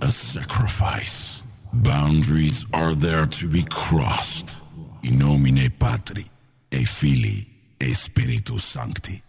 a sacrifice. Boundaries are there to be crossed. In nomine Patri, et Filii, et Spiritus Sancti.